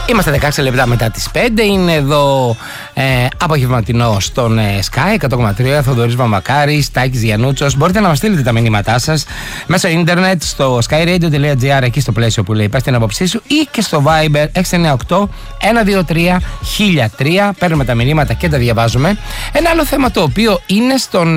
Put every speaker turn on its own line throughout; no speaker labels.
Είμαστε 16 λεπτά μετά τις 5. Είναι εδώ απογευματινό στον Sky 100,3. Θοδωρής Βαμβακάρης, Τάκης Γιαννούτσος. Μπορείτε να μας στείλετε τα μηνύματά σας μέσω ίντερνετ στο skyradio.gr, εκεί στο πλαίσιο που λέει πες την άποψή σου, ή και στο Viber 698 123 1003. Παίρνουμε τα μηνύματα και τα διαβάζουμε. Ένα άλλο θέμα το οποίο είναι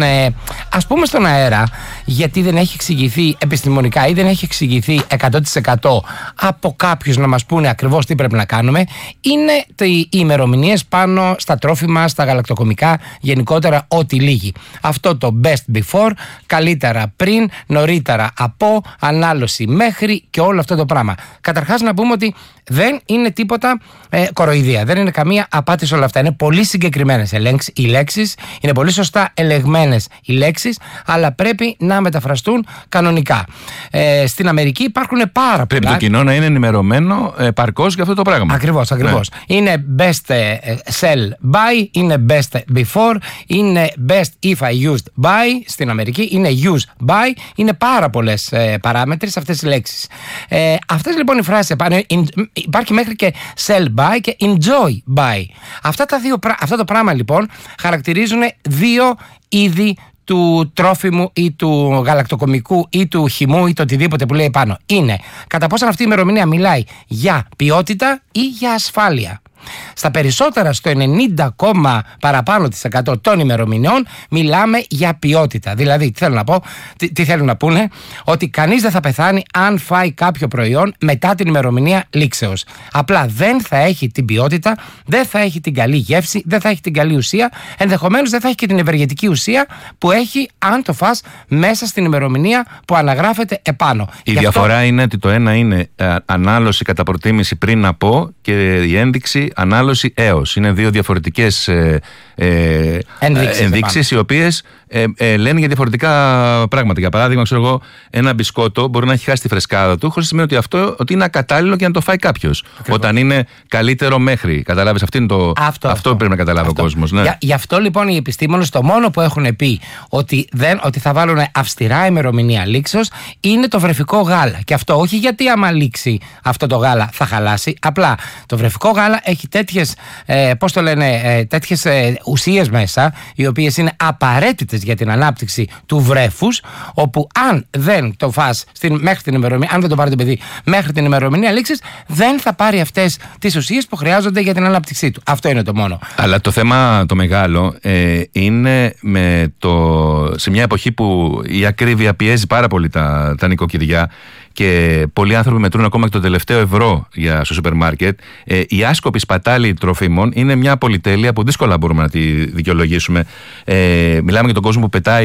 ας πούμε στον αέρα, γιατί δεν έχει εξηγηθεί επιστημονικά ή δεν έχει εξηγηθεί 100% από κάποιους να μας πούνε ακριβώς τι πρέπει να κάνουμε, είναι οι ημερομηνίες πάνω στα τρόφιμα, στα γαλακτοκομικά, γενικότερα ό,τι λύγει. Αυτό το best before, καλύτερα πριν, νωρίτερα από, ανάλωση μέχρι και όλο αυτό το πράγμα. Καταρχάς να πούμε ότι δεν είναι τίποτα κοροϊδία, δεν είναι καμία απάτη σε όλα αυτά. Είναι πολύ συγκεκριμένες οι λέξεις, είναι πολύ σωστά ελεγμένες οι λέξεις, αλλά πρέπει να μεταφραστούν κανονικά. Στην Αμερική υπάρχουν πάρα πολλά.
Πρέπει το κοινό να είναι ενημερωμένο παρκώς για αυτό το πράγμα.
Ακριβώς. Ναι. Είναι best sell by, είναι best before, είναι best if I used by στην Αμερική, είναι use by, είναι πάρα πολλές παράμετροι σε αυτές τις λέξεις. Αυτές λοιπόν οι φράσεις υπάρχει μέχρι και sell by και enjoy by. Αυτό το πράγμα λοιπόν χαρακτηρίζουν δύο είδη του τρόφιμου ή του γαλακτοκομικού ή του χυμού ή το οτιδήποτε που λέει πάνω. Είναι κατά πόσο αυτή η ημερομηνία μιλάει για ποιότητα ή για ασφάλεια. Στα περισσότερα, στο 90, παραπάνω της 100 των ημερομηνιών, μιλάμε για ποιότητα. Δηλαδή, τι θέλω να πω, τι θέλουν να πούνε, ότι κανείς δεν θα πεθάνει αν φάει κάποιο προϊόν μετά την ημερομηνία λήξεως. Απλά δεν θα έχει την ποιότητα, δεν θα έχει την καλή γεύση, δεν θα έχει την καλή ουσία, ενδεχομένως δεν θα έχει και την ευεργετική ουσία που έχει αν το φας μέσα στην ημερομηνία που αναγράφεται επάνω.
Η διαφορά είναι ότι το ένα είναι ανάλωση κατά προτίμηση πριν από και η ένδειξη ανάλωση έως. Είναι δύο διαφορετικές ενδείξεις οι οποίες λένε για διαφορετικά πράγματα. Για παράδειγμα, ξέρω εγώ, ένα μπισκότο μπορεί να έχει χάσει τη φρεσκάδα του, χωρίς σημαίνει ότι είναι ακατάλληλο και να το φάει κάποιος. Όταν είναι καλύτερο μέχρι. Καταλάβεις, αυτό πρέπει να καταλάβει ο κόσμος. Ναι.
Γι' αυτό λοιπόν οι επιστήμονες το μόνο που έχουν πει ότι θα βάλουν αυστηρά ημερομηνία λήξεως είναι το βρεφικό γάλα. Και αυτό όχι γιατί άμα λήξει αυτό το γάλα θα χαλάσει. Απλά το βρεφικό γάλα έχει τέτοιες ουσίες μέσα, οι οποίες είναι απαραίτητες για την ανάπτυξη του βρέφους, όπου αν δεν το φας μέχρι την ημερομηνία, αν δεν το πάρει το παιδί μέχρι την ημερομηνία λήξης, δεν θα πάρει αυτές τις ουσίες που χρειάζονται για την ανάπτυξή του. Αυτό είναι το μόνο.
Αλλά το θέμα το μεγάλο είναι σε μια εποχή που η ακρίβεια πιέζει πάρα πολύ τα νοικοκυριά και πολλοί άνθρωποι μετρούν ακόμα και το τελευταίο ευρώ στο σούπερ μάρκετ. Η άσκοπη σπατάλη τροφίμων είναι μια πολυτέλεια που δύσκολα μπορούμε να τη δικαιολογήσουμε. Μιλάμε για τον κόσμο που πετάει